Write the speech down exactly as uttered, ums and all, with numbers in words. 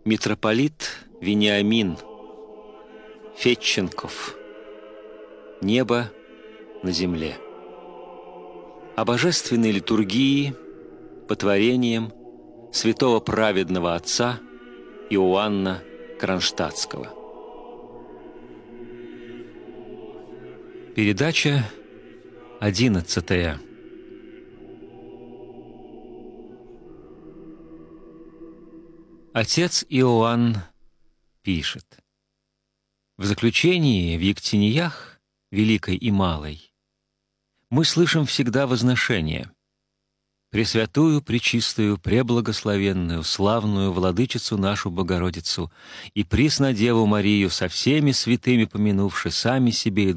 Митрополит Вениамин Федченков. Небо на земле. О божественной литургии по творениям святого праведного отца Иоанна Кронштадтского. Передача одиннадцатая. Отец Иоанн пишет: в заключении в Ектениях, Великой и Малой, мы слышим всегда возношение: Пресвятую, Пречистую, Преблагословенную, Славную Владычицу нашу Богородицу и Приснодеву Марию со всеми святыми помянувши сами себе и